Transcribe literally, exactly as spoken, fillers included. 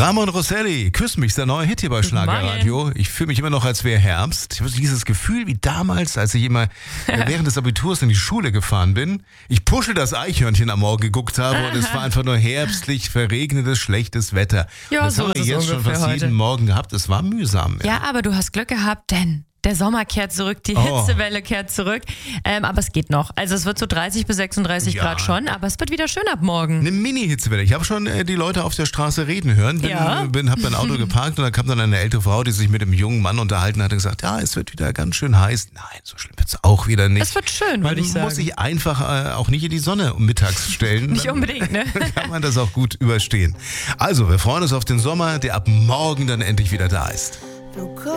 Ramon Rosselli, Küss mich, ist der neue Hit hier bei Schlagerradio. Ich fühle mich immer noch, als wäre Herbst. Ich habe dieses Gefühl wie damals, als ich immer während des Abiturs in die Schule gefahren bin. Ich Puschel das Eichhörnchen am Morgen geguckt habe und es war einfach nur herbstlich, verregnetes, schlechtes Wetter. Ja, das so haben wir ist es jetzt schon ungefähr fast heute. jeden Morgen gehabt. Es war mühsam. Ja, aber du hast Glück gehabt, denn der Sommer kehrt zurück, die Oh. Hitzewelle kehrt zurück. Ähm, aber es geht noch. Also es wird so dreißig bis sechsunddreißig Ja. Grad schon, aber es wird wieder schön ab morgen. Eine Mini-Hitzewelle. Ich habe schon äh, die Leute auf der Straße reden hören. Bin, Ja. bin, hab mein Auto geparkt und da kam dann eine ältere Frau, die sich mit einem jungen Mann unterhalten hat und gesagt, ja, es wird wieder ganz schön heiß. Nein, so schlimm wird es auch wieder nicht. Es wird schön, Man würde ich sagen. muss sich einfach äh, auch nicht in die Sonne mittags stellen. Nicht unbedingt, ne? Dann kann man das auch gut überstehen. Also, wir freuen uns auf den Sommer, der ab morgen dann endlich wieder da ist.